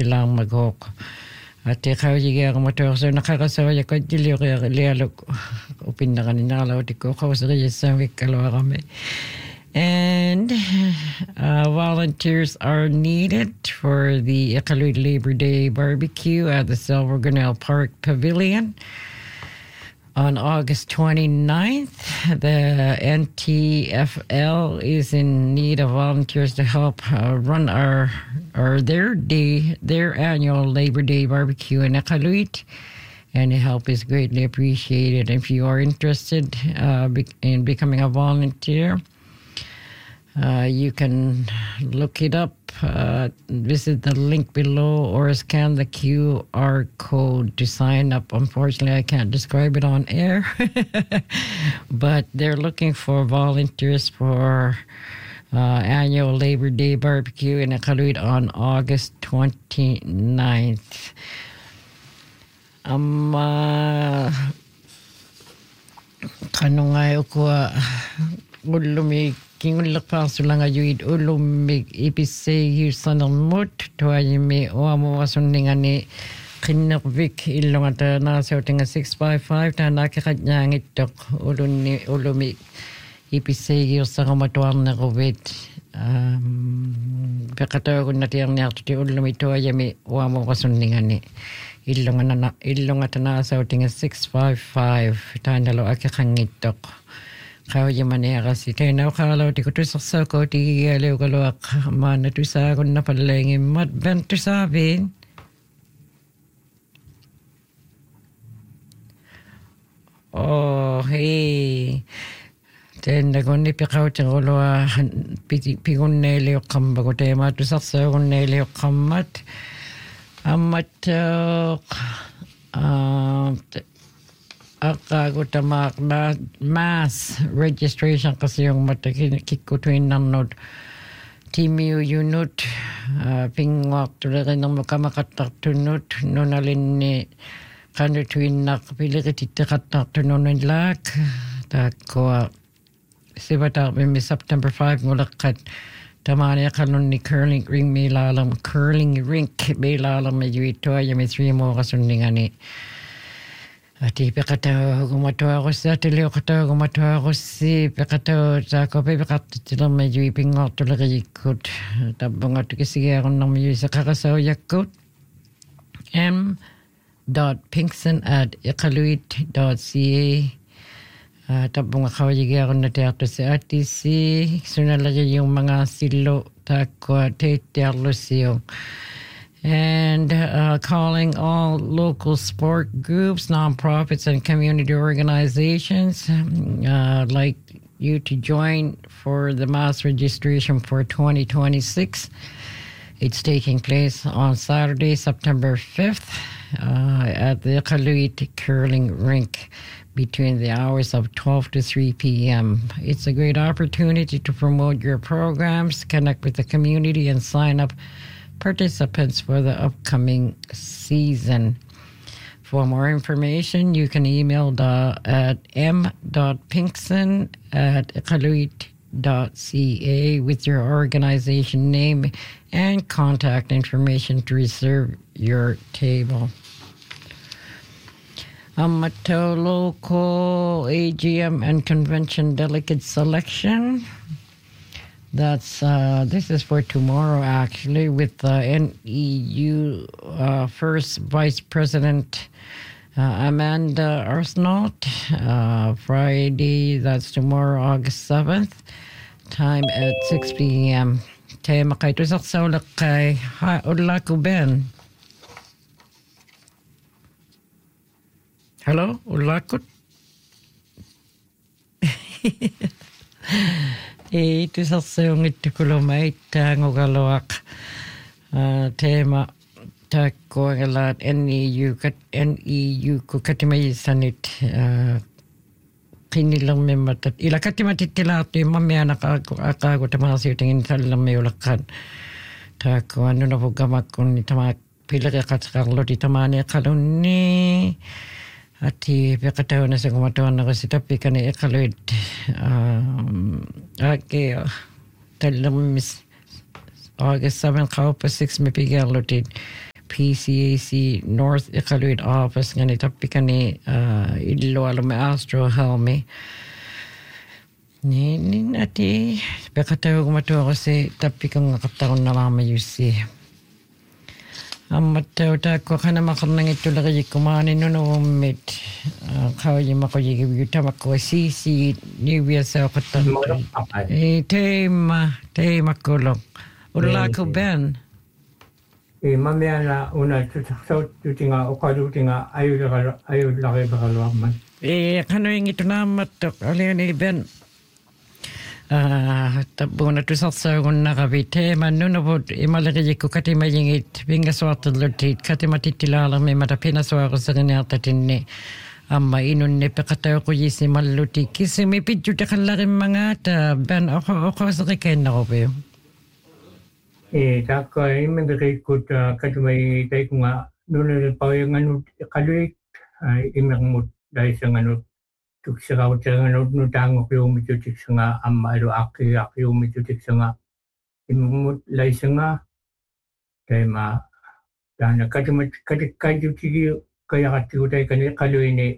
silang maghok. At ikaw yung motor so nakakasawa ko dili lialog upin na kanina law di ko sa sa kalawa kami. And volunteers are needed for the Iqaluit Labor Day barbecue at the Silver Grinnell Park Pavilion on August 29th. The NTFL is in need of volunteers to help run their annual Labor Day barbecue in Iqaluit. Any help is greatly appreciated. If you are interested in becoming a volunteer, you can look it up, visit the link below or scan the QR code to sign up. Unfortunately, I can't describe it on air, but they're looking for volunteers for annual Labor Day barbecue in Iqaluit on August 29th. Kanungay ko ulumi kingulak pa sulang ayuid ulumig ipise yusanamut tuayimi oamo wasundingani kinakvik ilongata na sautinga 655 ta nakakanyangit tok ulumi ipise yusangamatuan na covid pekataw ko natiyang niyatuti ulumi tuayimi oamo wasundingani ilongata na sautinga 655 ta nalo akakangit tok kau manera si tena kalau di kutu saksa di leu kalau mana tu sa kun na palengi mat ben tu sabin oh hey tena kun ni pikau cengolo pigun nele kam bago tema tu saksa kun nele kamat amat Akaguta mass registration kasi yung matakikikutuin ng nod TMU unit pingwak tulad ng makamakatak tunot nunalin ni kanutuin na kapilakitikatak tununin lak tako sibatak may September 5 ngulakat tamani kanon ni curling rink may lalam medyo ito ay may 3 mo kasundingan ni Ati pekata gumatua ko sa tili kata gumatua ko si pekata sa ko pekata tila medyo ipingot talaga ikut tabang at kisiya ko nang medyo sa kakasaw yakut m.pinkson@iqaluit.ca tabang akawajiga ko na teatro sa RTC sunalaga yung mga silo takwa teatro siyong and calling all local sport groups, nonprofits, and community organizations like you to join for the mass registration for 2026. It's taking place on Saturday, September 5th at the Iqaluit Curling Rink between the hours of 12 to 3 p.m. It's a great opportunity to promote your programs, connect with the community, and sign up participants for the upcoming season. For more information, you can email at m.pinkson@iqaluit.ca with your organization name and contact information to reserve your table. Amato local AGM and convention delegate selection. That's this is for tomorrow actually with NEU First Vice President Amanda Arsenault. Friday, that's tomorrow, August 7th, time at 6 p.m. Tema kay to sa ulak kay Ulaku Ben. Hello, Ulakut. Itu sasayong itukulumay tango galawak tema tako galat NEU ko katimay sanit kinilang mematat ila katimatit tilato mamaya nakakago tamasi tingin salang may ulakan tako ano na po gamak kun itamak pila ka katsakalo di tamani kalon ni Ati pekataw na sa kumatuan na kasi tapi ka na Iqaluit. Okay, talang August 7 kao pa 6 may pigyan lutin. PCAC North Iqaluit office ngani tapikani illo alume Astro Helmi. Ni nati bekataw kumaturo si tapikang kataon na mama yusi. Amataw ta ko kana makarnang ito lagi kumani no mit kawji makoji yuta mako si niya sa katan. Tema kulong. Ula ko Ben. Mamaya una sa tutinga o kadutinga ayo laki bakalaman. Kano yung ito na matok aliyan ni Ben. Tabo na to sa sagon na kabite man no bod imalaki ko kati mayingit binga swat lutit kati matitilala may matapina swaro sa kanya tatinni amma inon ne pekataw ko yisi maluti kisi may pidyo ta kalarim mga ta Ben ako sa kikin na ko ba Taka imendari kut kadumay tay ko nga noon pa yung ano kaluit imang dahil sa ano tuksiraw sa ano nutang ko yung mitutik sa nga amalo aki yung mitutik sa nga imang lay sa nga kay ma dana kadumay kadutigi kaya katutay kanil kaluin ni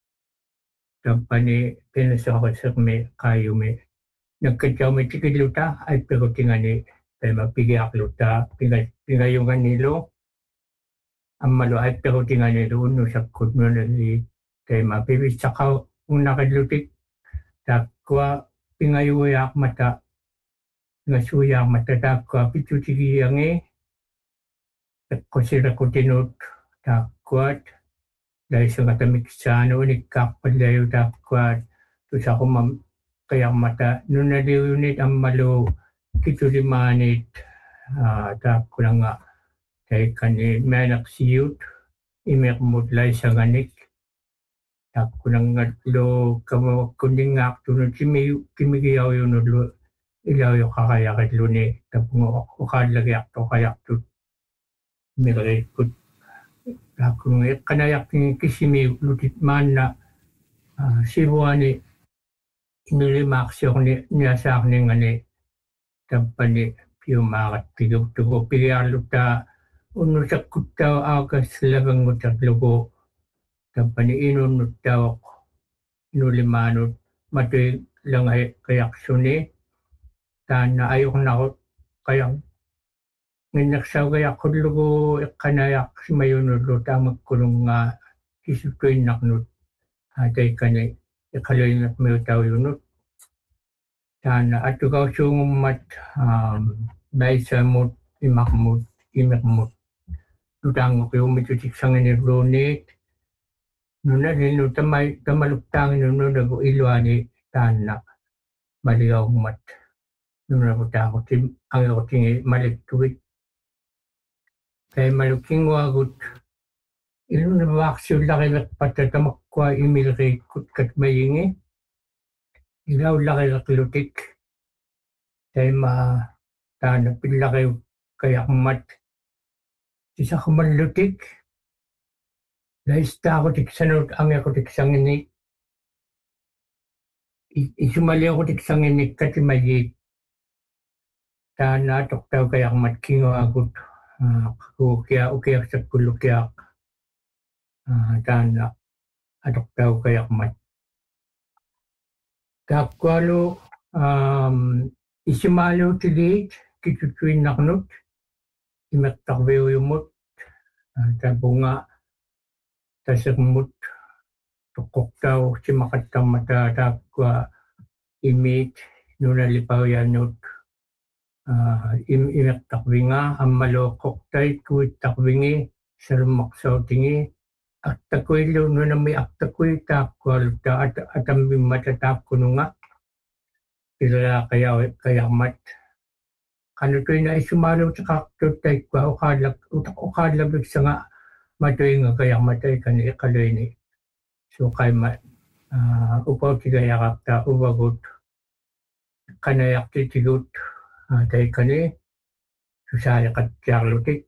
kampani pinasa ko sa me kayo me nagkadyaw may tikiluta ay pero tingani kaya mapigyak luta pingayungan nilo ang malo ay pero tingan nilo no sa kudno na li kaya mapibis saka kung nakadlutik takwa pingayuyak mata ngasuyak mata takwa pichuchigi yang takwa sila ko tinut takwat dahil sa katamik sa ano nikakpad layo takwat to sa kumam kaya mata nung naliunit ang malo kito limanit takwa nga kaya kani menak siyut imek mutlay sa ganik takwa nga lo kamo kunding ngak tunod kimigiyaw yun lo ilaw yung kakayakat lo ni tapong ukad lagi akto kayak tut miray kut takwa nga kanayak kisimi lutit man na sibuani inilimak siya niya sa akin nga ni tampani piumakat tugo piyalo ta uno sa kutaw agas labang utak lugo tampani inunut taw inulimanot matoy lang ay kayak suni na ayok na ako kayang nginaksaw kayak kudlugo kanayak si mayunod lo tamag kulong nga isutoy naknut atay kanay ikaloy na may taw yunot sana ato ka sungumat baisa mo imakmut tutang ko yung mitutik sa nirunit nuna rin tamaluptangin nuna nago ilwani tana maligaw mat nuna ko tako ang ako tingi maliktuit kaya maluking wagut ilo na baksyo laki patatamak kwa imilkay kut kat mayingi ilaw laki laklutik kaya tana pilakay kaya mat isa kumalutik laista ako tiksanot ang ako tiksanginik isumali ako tiksanginik kati mayik tana toktaw kaya mat kingo agut kaya sa kulukyak tana atoktaw kaya mat kakwalo isimalo tilit kitutuin naknut imatakbew yumot tabunga tasamut tukok daw si makatang mata takwa imit nuna lipaw yanut imak takwinga ang malokok tay kuit takwingi sarmaksaw tingi at takway lo nuna may aktakway takwa luta at ang matatak ko nga sila kaya mat kanutoy na isumalo sa kaktot tay kwa ukadlabig sa nga matoy nga kaya matay kani ikaloy ni so kay upaw tigaya kakta ubagot kanayak titigut tay kani susaya kat charlotik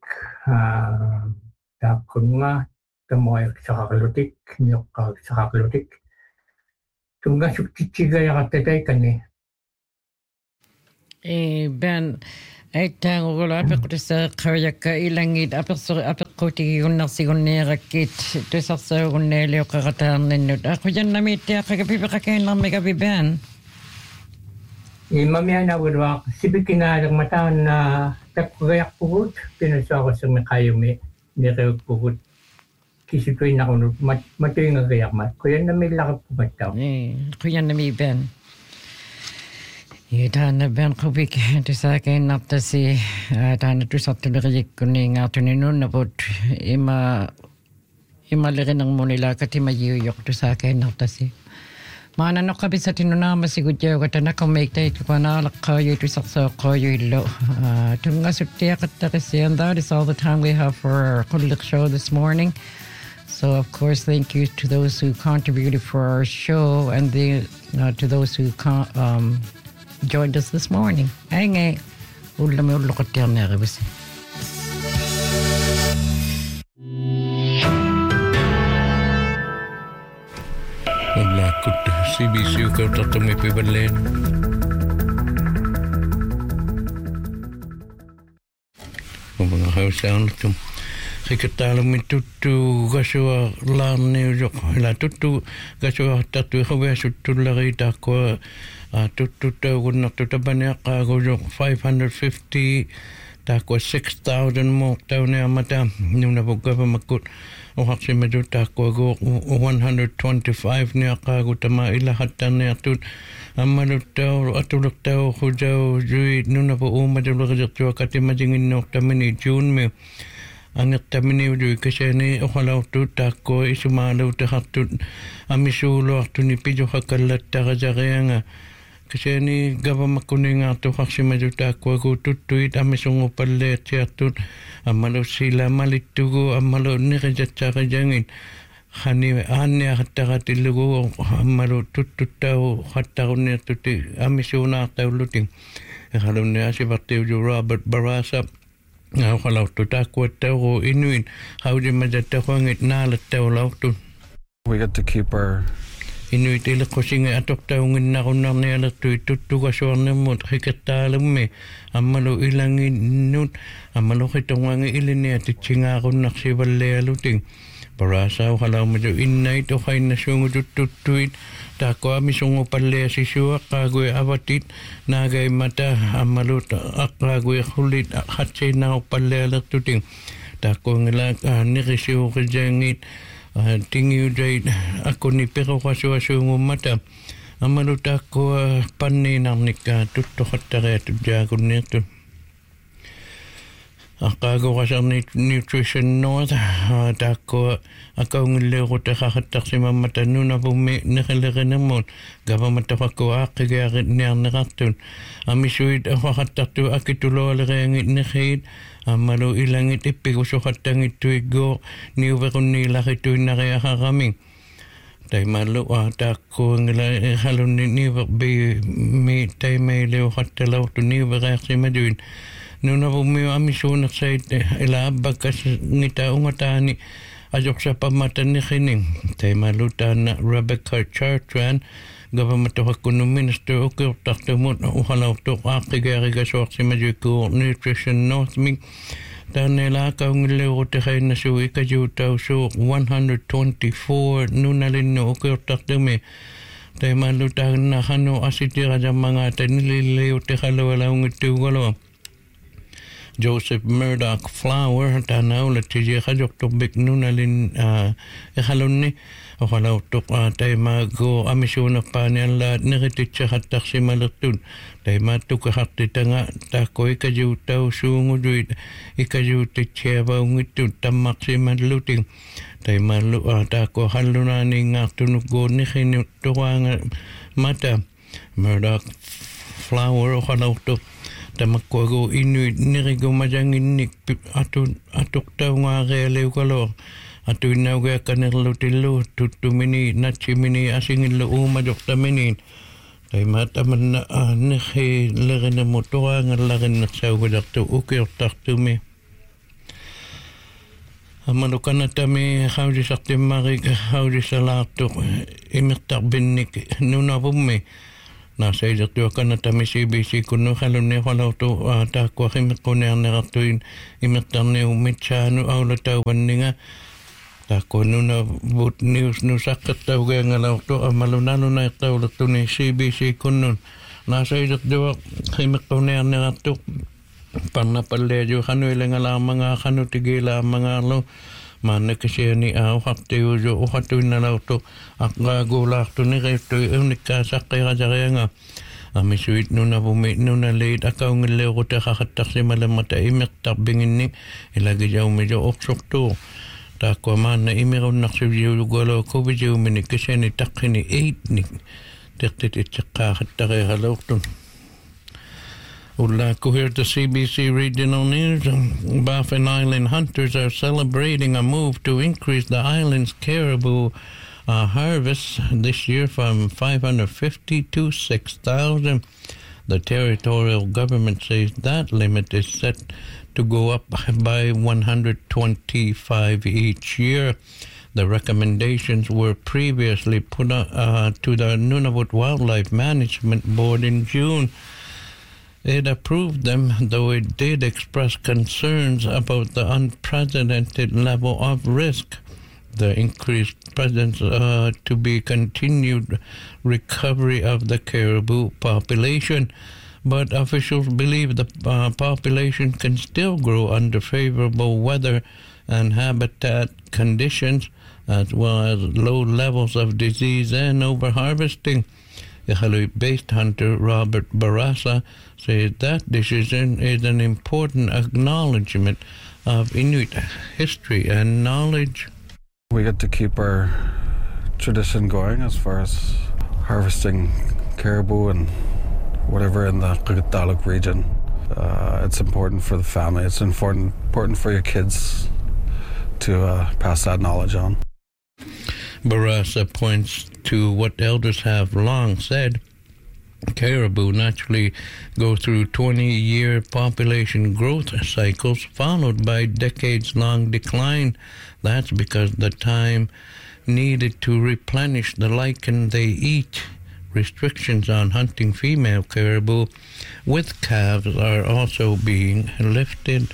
tapkon nga tamoy sa kaklutik nyok sa kaklutik tunga suktitigaya kakta tay kani Ben, ay tango ko la apek ko sa kaya ka ilangit apek eqqutigigunnersigunnierakkit tusarsagugunnialiuqqaqataarninnut aqujannamiittiaqqagapipaqakainnarmigapipaan Imamianawirwaq sipikinaalagmataan na takkugayaqpugut pinasuaqassami qayumi niqiukpugut kisituinaqunut matuingagayaqmat kuyannamillaqappumattau quyanamipaan taana ben qubik tusaqainnartasi taana tusartuleriikkunniingaartuninnunnaput imalirinnermunilaakatimajiuyuq tusaqainnartasi maanannoqqapisatinunaamasigut tungasuttiaqattaqissi, and that is all the time we have for our Qulliq show this morning. So, of course, thank you to those who contributed for our show and to those who joined us this morning. Ainge ullami ulluqattiarneeribisi. Lakut CBC ukautattami piballeen. Mga hausaanuttum. Rikataalumi tuttu gasua laarniujoq. Ila tuttu gasua tattu hawiasuttullari taaqua tuttu taugunnartu tabaniaqqaagujoq 550 taaqua 6,000 more tauniamata nunavukkapamakut. Uhaksimadut taaqquagu 125 niaqqaagu tama ilahattarniartut ammaluttau atuluqtau khujau juit nunapu uumaduleriqtua katimatinginnuortamini juunmi angertamini ujui kasani uqalaurtut taaqqua isumaaluuteqartut amisuuluartuni pijuqakallattarajarianga kasani gavamakkuningaartu uhaksimadut taaqquagu tuttuit amisungupalleertiartut ammalussila malittugu ammalu niqijatsaaqijangit khani aanniaqattaqatillugu ammalu tuttuttau qattaqunniartuti amisuunaartaulluti eqalunni asivartiuju Robert Barasa qalaurtu taaqquattaugu inuit qaulimajattaquangit naalattaulaurtut. We got to keep our inuit ilaqqusinga atoqtaunginnaqunnernialertui tuttugasuarnermut qikattaalummi ammalu ilanginnut ammalu qitongangi iliniatitsigaaqunnarsivallaialuting parasau qalaumaju innait uqainnasuungututtuit taaqquamisungupalliasisuaqqaagui avatit naagaimata ammalut aqqaagui qullit qatsiinnaruppallialertuting taaqquangilak niqisiuqijangit tingiudait akuni peqoqasuasuungummata ammalu taaqqua panniinarnikka tuttoqattariatut jaakunniirtu aqqaagoqasarni Nutrition North taaqqua akaungilleequtaqaqattarsimammata nunapummi neqilerinermut gavamattaqakku aaqqigiaritniarneqartut amisuit aqaqattartu akituloaleriangit neqiit ammalu ilangit ippigusuqattangittuiggo niuvequnniilaqituinnariaqaqami taimalu taaqquangila halunni niuverbi mi taimailiuqattalaurtu niuvereaqsimaduin nunavummi amisuunersait ila abbakas ngita ungataani ajoqsapammatanniqini taimalu taana Rebecca Chartran government minister uqirtartumut uqalaurtuq aaqqigaarigasuarsimajuikku Nutrition North mi taanela kaungilleeruteqainnasu ikajuutausu 124 nunalinnu uqirtartumi taimalu taannaqanu asitirajammangaatanililliuteqalualaungittuugalo Joseph Murdoch Flower taanaula tijiqajoqturbik nunalin iqalunni oqalautuq taimaago amisuunerpaani allaat neqititseqattarsimalertut taimaattuqaqartitanga taaqko ikajuutausuunguduit ikajuutitsiavaungittut tammaqsimalluting taimaallu taaqko hallunaaniingaartunukkuunniqinut toqaanga mata Murdoch Flower oqalautuq tamakkuagu inuit nirigumajanginnik atuqtaungaarialiukalo atuinnaugiakkanerlutillu tuttumini natsimini asingillu uumajoqtamini taimatamanna neqilerinermu toqaangallarinnersaugulartu ukiortartumi amalukanatami qaudisartimmarik qaudisalaartuq imirtarbinnik nunavummi Nasa idaktua kana tami CBC kuno halunne halautu taakua himekkonearnerartuin imertarne umitsanu aulatauvanninga taakua nuna Wood News nusaqqattaugeangalautu amalunanuna iqtaulatuni CBC kunnun nasa idaktua himekkonearnerartu pannapalleaju hanuilengalaamanga hanutigilaamangalo maannakasiani auhartiuju uhatuinnalautu aqaagulaartuni riittui unnikkaasaqqiratarianga amisuit nunavumi nunaliit akaungilleerutaqaqattarsimalamata imertarbinginni ilagijaumijo orsortuu taakua maanna imirunnarsiviugualo kovisiumini kisiani taqqini eitnik tertit itseqqaaxattariaralaurtun Ulaku here at the CBC Regional News. Baffin Island hunters are celebrating a move to increase the island's caribou harvest this year from 550 to 6,000. The territorial government says that limit is set to go up by 125 each year. The recommendations were previously put to the Nunavut Wildlife Management Board in June. It approved them, though it did express concerns about the unprecedented level of risk. The increased presence to be continued recovery of the caribou population, but officials believe the population can still grow under favorable weather and habitat conditions, as well as low levels of disease and overharvesting. Iqaluit-based hunter Robert Barasa says that decision is an important acknowledgement of Inuit history and knowledge. We get to keep our tradition going as far as harvesting caribou and whatever in the Qikiqtaaluk region. It's important for the family. It's important for your kids to pass that knowledge on. Barasa points to what elders have long said. Caribou naturally go through 20-year population growth cycles followed by decades-long decline. That's because the time needed to replenish the lichen they eat. Restrictions on hunting female caribou with calves are also being lifted.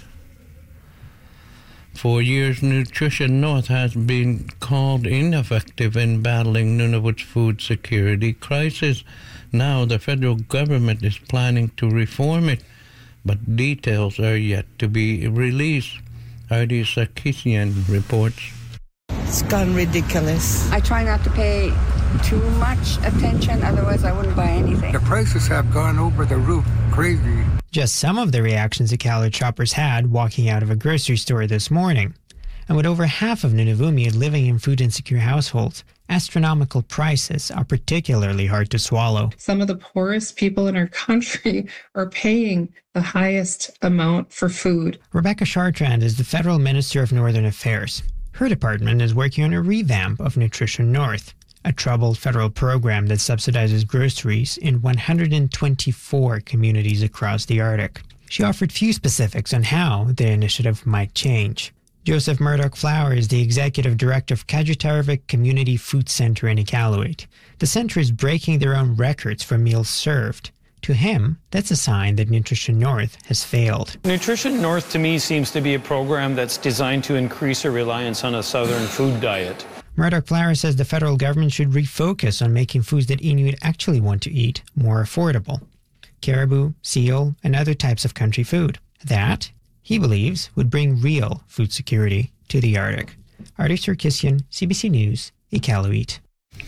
For years, Nutrition North has been called ineffective in battling Nunavut's food security crisis. Now the federal government is planning to reform it, but details are yet to be released. Artie Sarkisian reports. It's gone ridiculous. I try not to pay too much attention, otherwise I wouldn't buy anything. The prices have gone over the roof, crazy. Just some of the reactions Iqaluit shoppers had walking out of a grocery store this morning. And with over half of Nunavumi living in food-insecure households, astronomical prices are particularly hard to swallow. Some of the poorest people in our country are paying the highest amount for food. Rebecca Chartrand is the Federal Minister of Northern Affairs. Her department is working on a revamp of Nutrition North, a troubled federal program that subsidizes groceries in 124 communities across the Arctic. She offered few specifics on how the initiative might change. Joseph Murdoch-Flower is the executive director of Kajutarvik Community Food Center in Iqaluit. The center is breaking their own records for meals served. To him, that's a sign that Nutrition North has failed. Nutrition North to me seems to be a program that's designed to increase our reliance on a southern food diet. Murdoch-Flower says the federal government should refocus on making foods that Inuit actually want to eat more affordable. Caribou, seal, and other types of country food. That, he believes, would bring real food security to the Arctic. Artie Sarkisian, CBC News, Iqaluit.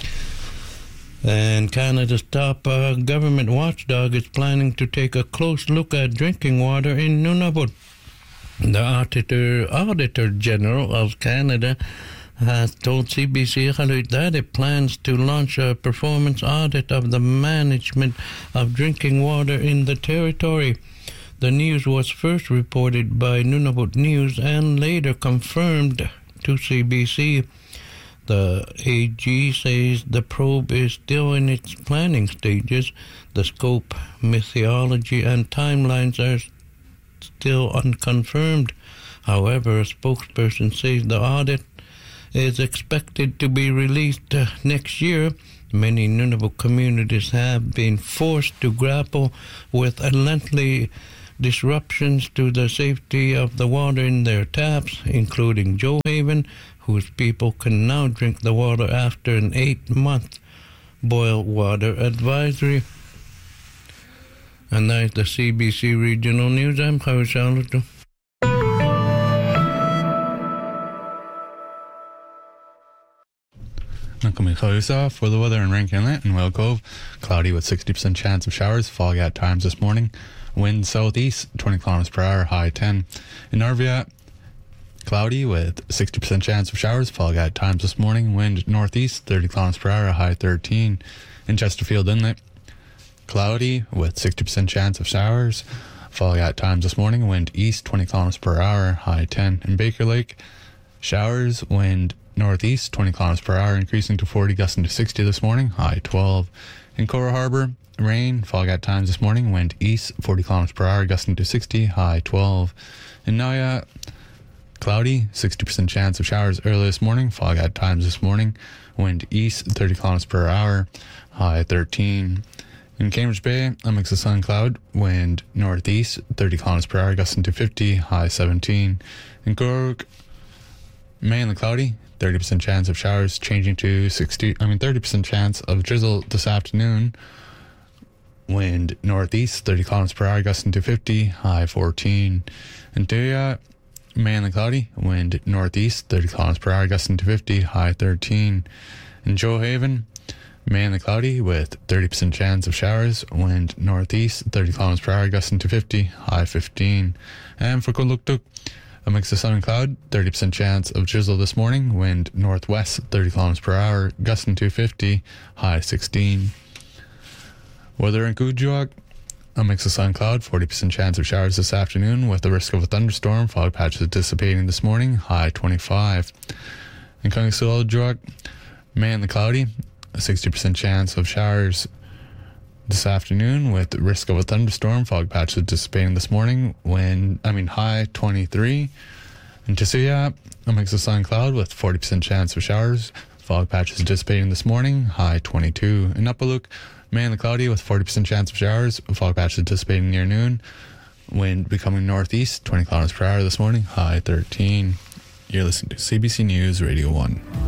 And Canada's top government watchdog is planning to take a close look at drinking water in Nunavut. The Auditor General of Canada has told CBC Iqaluit that it plans to launch a performance audit of the management of drinking water in the territory. The news was first reported by Nunavut News and later confirmed to CBC. The AG says the probe is still in its planning stages. The scope, methodology, and timelines are still unconfirmed. However, a spokesperson says the audit is expected to be released next year Many Nunavut communities have been forced to grapple with lengthy disruptions to the safety of the water in their taps, including Joehaven, whose people can now drink the water after an 8-month boil water advisory. And that's the CBC Regional News. I'm Kyle Charlotte. For the weather in Rankin Inlet and Whale Cove, cloudy with 60% chance of showers, fog at times this morning. Wind southeast, 20 kilometers per hour, high 10. In Narviat, cloudy with 60% chance of showers, fog at times this morning. Wind northeast, 30 kilometers per hour, high 13. In Chesterfield Inlet, cloudy with 60% chance of showers, fog at times this morning. Wind east, 20 kilometers per hour, high 10. In Baker Lake, showers, wind northeast, 20 kilometers per hour, increasing to 40, gusting to 60 this morning, high 12. In Cora Harbor, rain, fog at times this morning, wind east, 40 kilometers per hour, gusting to 60, high 12. In Naya, cloudy, 60% chance of showers early this morning, fog at times this morning, wind east, 30 kilometers per hour, high 13. In Cambridge Bay, a mix of sun and cloud, wind northeast, 30 kilometers per hour, gusting to 50, high 17. In Cork, mainly cloudy, 30% chance of showers, changing to 30% chance of drizzle this afternoon. Wind northeast, 30 kilometers per hour, gusting to 50, high 14. In Tuya, mainly cloudy, wind northeast, 30 kilometers per hour, gusting to 50, high 13. In Joehaven, mainly cloudy with 30% chance of showers, wind northeast, 30 kilometers per hour, gusting to 50, high 15. And for Kunluktuk, a mix of sun and cloud, 30% chance of drizzle this morning, wind northwest, 30 kilometers per hour, gusting to 50, high 16. Weather in Kuujjuaq, a mix of sun and cloud, 40% chance of showers this afternoon with the risk of a thunderstorm, fog patches dissipating this morning, high 25. In Kungsulajuaq, mainly cloudy, a 60% chance of showers this afternoon with the risk of a thunderstorm, fog patches dissipating this morning, high 23. In Tisuya, a mix of sun and cloud with 40% chance of showers, fog patches dissipating this morning, high 22. In Upaluk, mainly cloudy with 40% chance of showers, fog patches dissipating near noon, wind becoming northeast, 20 kilometers per hour this morning, high 13. You're listening to CBC News Radio 1.